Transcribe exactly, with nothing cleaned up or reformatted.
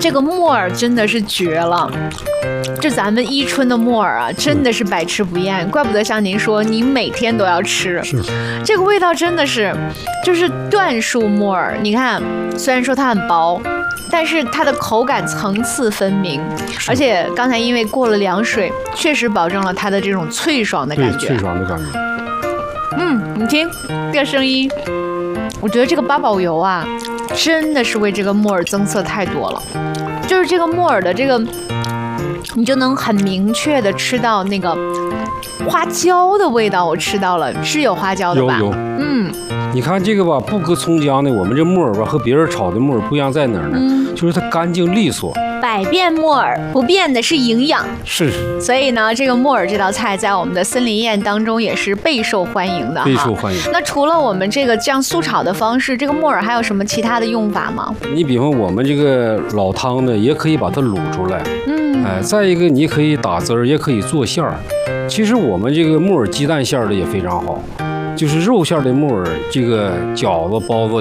这个木耳真的是绝了。这咱们伊春的木耳啊，真的是百吃不厌，怪不得像您说，你每天都要吃。 是， 这个味道真的是，就是椴树木耳。你看，虽然说它很薄，但是它的口感层次分明，而且刚才因为过了凉水，确实保证了它的这种脆爽的感觉。 对，脆爽的感觉。 嗯，你听这个声音，我觉得这个八宝油啊，真的是为这个木耳增色太多了。就是这个木耳的这个。你就能很明确的吃到那个花椒的味道，我吃到了，是有花椒的吧？ 有有， 嗯， 你看这个吧，不搁葱姜的，我们这木耳吧和别人炒的木耳不一样在哪儿呢？嗯、就是它干净利索。 百变木耳不变的是营养， 是。 所以呢，这个木耳这道菜在我们的森林宴当中也是备受欢迎的。 备受欢迎。 那除了我们这个这样素炒的方式，这个木耳还有什么其他的用法吗？ 你比方我们这个老汤呢，也可以把它卤出来。嗯。哎，再一个你可以打汁儿，也可以做馅儿。其实我们这个木耳鸡蛋馅儿的也非常好。就是肉馅的木耳，这个饺子、包子